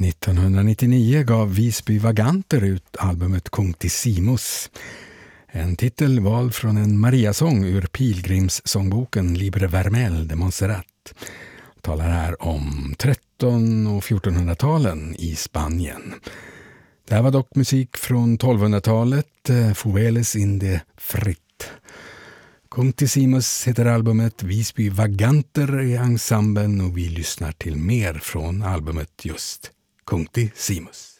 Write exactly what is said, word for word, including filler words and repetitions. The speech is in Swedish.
nittonhundranittionio gav Visby Vaganter ut albumet Conctissimus. En titel vald från en Mariasång ur pilgrimssångboken Libre Vermel de Montserrat. Talar här om tretton- och fjortonhundratalen i Spanien. Det här var dock musik från tolvhundratalet, Fuveles in de Frit. Conctissimus heter albumet, Visby Vaganter i ensemblen och vi lyssnar till mer från albumet just Conctissimus.